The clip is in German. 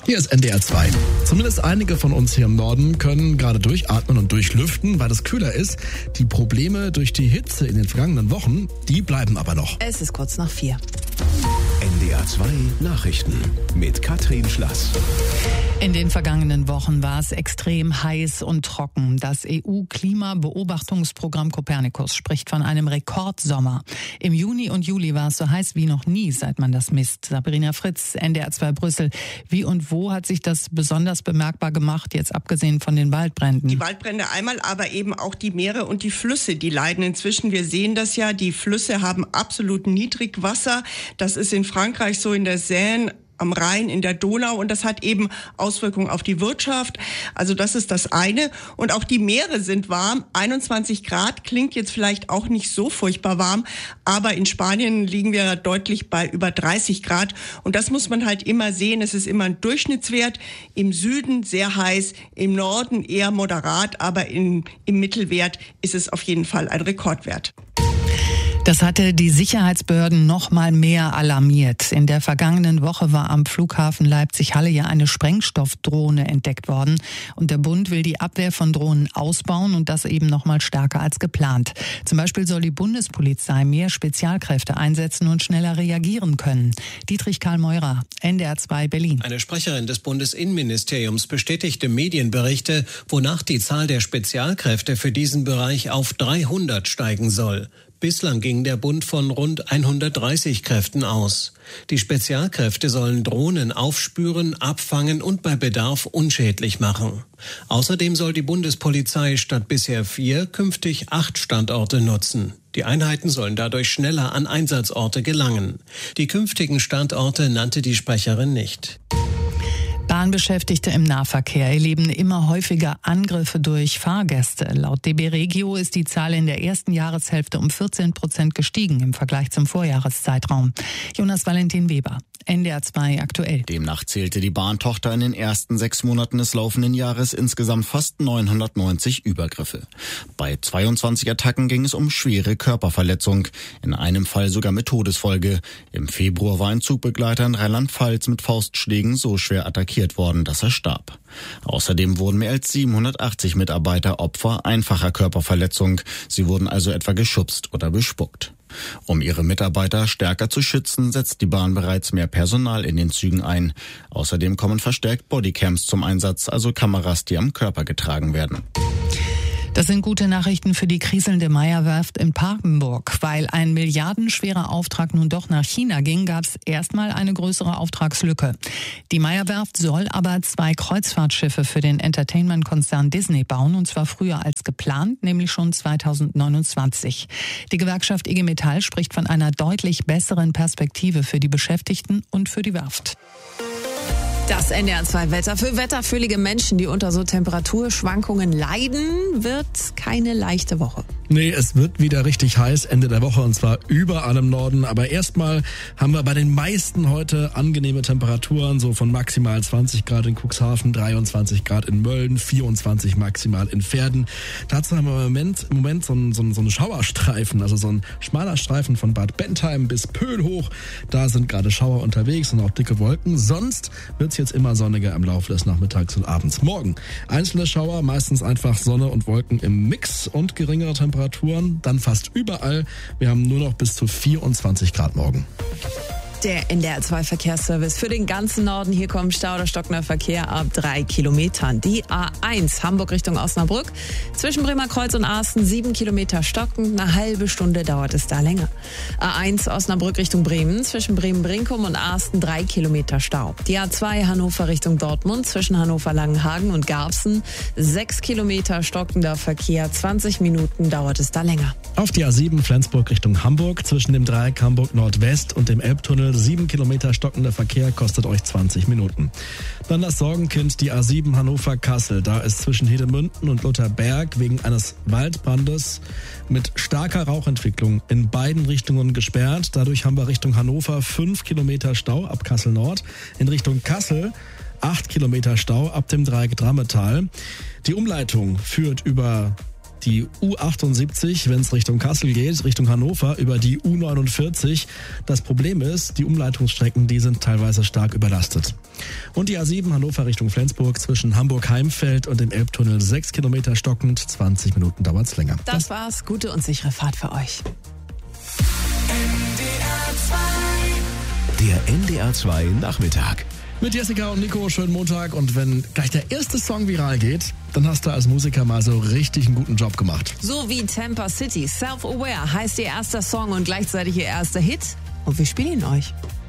Hier ist NDR 2. Zumindest einige von uns hier im Norden können gerade durchatmen und durchlüften, weil es kühler ist. Die Probleme durch die Hitze in den vergangenen Wochen, die bleiben aber noch. Es ist kurz nach 4. NDR 2 Nachrichten mit Katrin Schlass. In den vergangenen Wochen war es extrem heiß und trocken. Das EU-Klimabeobachtungsprogramm Copernicus spricht von einem Rekordsommer. Im Juni und Juli war es so heiß wie noch nie, seit man das misst. Sabrina Fritz, NDR 2 Brüssel. Wie und wo hat sich das besonders bemerkbar gemacht, jetzt abgesehen von den Waldbränden? Die Waldbrände einmal, aber eben auch die Meere und die Flüsse, die leiden inzwischen. Wir sehen das ja, die Flüsse haben absolut Niedrigwasser. Das ist in Frankreich so, in der Seine, am Rhein, in der Donau, und das hat eben Auswirkungen auf die Wirtschaft. Also das ist das eine. Und auch die Meere sind warm. 21 Grad klingt jetzt vielleicht auch nicht so furchtbar warm, aber in Spanien liegen wir deutlich bei über 30 Grad. Und das muss man halt immer sehen. Es ist immer ein Durchschnittswert. Im Süden sehr heiß, im Norden eher moderat, aber im Mittelwert ist es auf jeden Fall ein Rekordwert. Das hatte die Sicherheitsbehörden noch mal mehr alarmiert. In der vergangenen Woche war am Flughafen Leipzig-Halle ja eine Sprengstoffdrohne entdeckt worden. Und der Bund will die Abwehr von Drohnen ausbauen und das eben noch mal stärker als geplant. Zum Beispiel soll die Bundespolizei mehr Spezialkräfte einsetzen und schneller reagieren können. Dietrich Karl Meurer, NDR 2 Berlin. Eine Sprecherin des Bundesinnenministeriums bestätigte Medienberichte, wonach die Zahl der Spezialkräfte für diesen Bereich auf 300 steigen soll. Bislang ging der Bund von rund 130 Kräften aus. Die Spezialkräfte sollen Drohnen aufspüren, abfangen und bei Bedarf unschädlich machen. Außerdem soll die Bundespolizei statt bisher 4 künftig 8 Standorte nutzen. Die Einheiten sollen dadurch schneller an Einsatzorte gelangen. Die künftigen Standorte nannte die Sprecherin nicht. Bahnbeschäftigte im Nahverkehr erleben immer häufiger Angriffe durch Fahrgäste. Laut DB Regio ist die Zahl in der ersten Jahreshälfte um 14% gestiegen im Vergleich zum Vorjahreszeitraum. Jonas Valentin Weber, NDR 2 aktuell. Demnach zählte die Bahntochter in den ersten 6 Monaten des laufenden Jahres insgesamt fast 990 Übergriffe. Bei 22 Attacken ging es um schwere Körperverletzung, in einem Fall sogar mit Todesfolge. Im Februar war ein Zugbegleiter in Rheinland-Pfalz mit Faustschlägen so schwer attackiert worden, dass er starb. Außerdem wurden mehr als 780 Mitarbeiter Opfer einfacher Körperverletzung. Sie wurden also etwa geschubst oder bespuckt. Um ihre Mitarbeiter stärker zu schützen, setzt die Bahn bereits mehr Personal in den Zügen ein. Außerdem kommen verstärkt Bodycams zum Einsatz, also Kameras, die am Körper getragen werden. Das sind gute Nachrichten für die kriselnde Meyer-Werft in Papenburg. Weil ein milliardenschwerer Auftrag nun doch nach China ging, gab es erstmal eine größere Auftragslücke. Die Meyer-Werft soll aber 2 Kreuzfahrtschiffe für den Entertainment-Konzern Disney bauen, und zwar früher als geplant, nämlich schon 2029. Die Gewerkschaft IG Metall spricht von einer deutlich besseren Perspektive für die Beschäftigten und für die Werft. Das NDR 2 Wetter. Für wetterfühlige Menschen, die unter so Temperaturschwankungen leiden, wird keine leichte Woche. Nee, es wird wieder richtig heiß Ende der Woche, und zwar überall im Norden. Aber erstmal haben wir bei den meisten heute angenehme Temperaturen, so von maximal 20 Grad in Cuxhaven, 23 Grad in Mölln, 24 maximal in Verden. Dazu haben wir im Moment so einen Schauerstreifen, also so ein schmaler Streifen von Bad Bentheim bis Pöhl hoch. Da sind gerade Schauer unterwegs und auch dicke Wolken. Sonst wird's jetzt immer sonniger im Laufe des Nachmittags und abends. Morgen einzelne Schauer, meistens einfach Sonne und Wolken im Mix und geringere Temperaturen, dann fast überall. Wir haben nur noch bis zu 24 Grad morgen. Der NDR 2 Verkehrsservice für den ganzen Norden. Hier kommt Stau oder stockender Verkehr ab 3 Kilometern. Die A1 Hamburg Richtung Osnabrück. Zwischen Bremerkreuz und Asten 7 Kilometer stockend. Eine halbe Stunde dauert es da länger. A1 Osnabrück Richtung Bremen. Zwischen Bremen-Brinkum und Asten 3 Kilometer Stau. Die A2 Hannover Richtung Dortmund. Zwischen Hannover-Langenhagen und Garbsen 6 Kilometer stockender Verkehr. 20 Minuten dauert es da länger. Auf die A7 Flensburg Richtung Hamburg. Zwischen dem Dreieck Hamburg Nordwest und dem Elbtunnel 7 Kilometer stockender Verkehr, kostet euch 20 Minuten. Dann das Sorgenkind, die A7 Hannover-Kassel. Da ist zwischen Hedemünden und Lutherberg wegen eines Waldbrandes mit starker Rauchentwicklung in beiden Richtungen gesperrt. Dadurch haben wir Richtung Hannover 5 Kilometer Stau ab Kassel Nord. In Richtung Kassel 8 Kilometer Stau ab dem Dreieck Drammetal. Die Umleitung führt über Die U78, wenn es Richtung Kassel geht, Richtung Hannover, über die U49. Das Problem ist, die Umleitungsstrecken, die sind teilweise stark überlastet. Und die A7 Hannover Richtung Flensburg zwischen Hamburg-Heimfeld und dem Elbtunnel 6 Kilometer stockend, 20 Minuten dauert's länger. Das war's. Gute und sichere Fahrt für euch. Der NDR 2 Nachmittag. Mit Jessica und Nico, schönen Montag. Und wenn gleich der erste Song viral geht, dann hast du als Musiker mal so richtig einen guten Job gemacht. So wie Tampa City. Self-Aware heißt ihr erster Song und gleichzeitig ihr erster Hit. Und wir spielen ihn euch.